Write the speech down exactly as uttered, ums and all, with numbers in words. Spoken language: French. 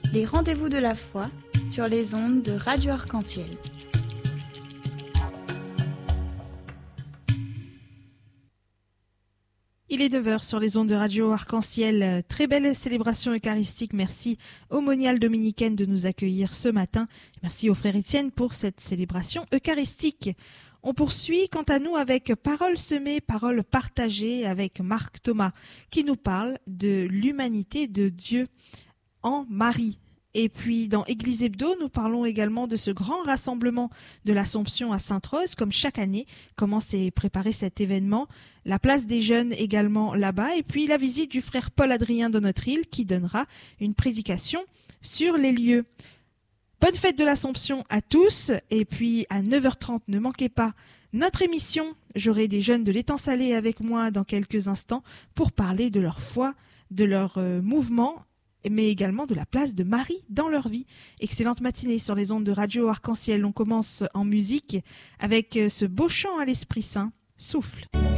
les rendez-vous de la foi sur les ondes de Radio Arc-en-Ciel. Il est neuf heures sur les ondes de Radio Arc-en-Ciel. Très belle célébration eucharistique. Merci aux moniales dominicaines de nous accueillir ce matin. Merci au frère Étienne pour cette célébration eucharistique. On poursuit quant à nous avec Paroles semées, Paroles partagées avec Marc Thomas qui nous parle de l'humanité de Dieu en Marie. Et puis dans Église Hebdo, nous parlons également de ce grand rassemblement de l'Assomption à Sainte-Rose, comme chaque année, comment s'est préparé cet événement, la place des jeunes également là-bas, et puis la visite du frère Paul Adrien de notre île qui donnera une prédication sur les lieux. Bonne fête de l'Assomption à tous, et puis à neuf heures trente, ne manquez pas notre émission. J'aurai des jeunes de l'Étang Salé avec moi dans quelques instants pour parler de leur foi, de leur euh, mouvement, mais également de la place de Marie dans leur vie. Excellente matinée sur les ondes de Radio Arc-en-Ciel. On commence en musique avec ce beau chant à l'Esprit Saint, Souffle.